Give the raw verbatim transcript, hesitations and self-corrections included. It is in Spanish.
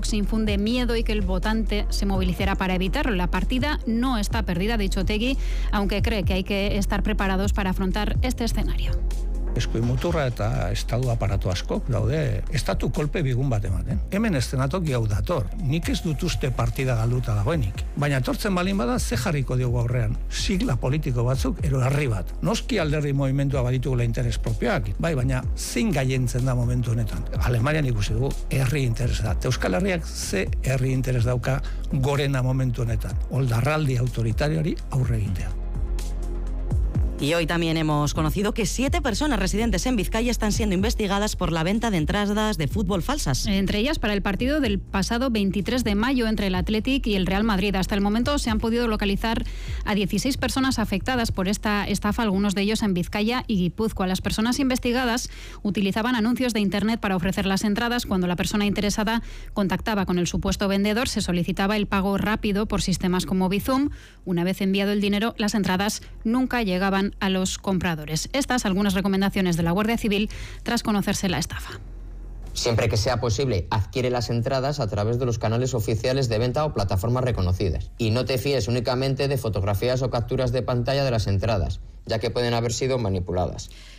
Vox infunde miedo y que el votante se movilizará para evitarlo. La partida no está perdida, ha dicho Otegi, aunque cree que hay que estar preparados para afrontar este escenario. Eskuin muturra eta estatu aparatu askok daude estatu kolpe bigun bat ematen. Hemen eszenatoki hau dator. Nik ez dut uste partida galduta dagoenik. Baina etortzen balin bada ze jarriko diogu aurrean. Sigla politiko batzuk ero herri bat. Noski alderdi movimendua baditugula interes propioak. Bai, baina zein gaientzen da momentu honetan. Alemanian ikusi dugu herri interes da. Euskal Herriak ze herri interes dauka gorena momentu honetan. Oldarraldi autoritarioari aurre egitea. Y hoy también hemos conocido que siete personas residentes en Vizcaya están siendo investigadas por la venta de entradas de fútbol falsas. Entre ellas para el partido del pasado veintitrés de mayo entre el Athletic y el Real Madrid. Hasta el momento se han podido localizar a dieciséis personas afectadas por esta estafa, algunos de ellos en Vizcaya y Guipúzcoa. Las personas investigadas utilizaban anuncios de internet para ofrecer las entradas. Cuando la persona interesada contactaba con el supuesto vendedor, se solicitaba el pago rápido por sistemas como Bizum. Una vez enviado el dinero, las entradas nunca llegaban a los compradores. Estas algunas recomendaciones de la Guardia Civil tras conocerse la estafa. Siempre que sea posible, adquiere las entradas a través de los canales oficiales de venta o plataformas reconocidas. Y no te fíes únicamente de fotografías o capturas de pantalla de las entradas, ya que pueden haber sido manipuladas.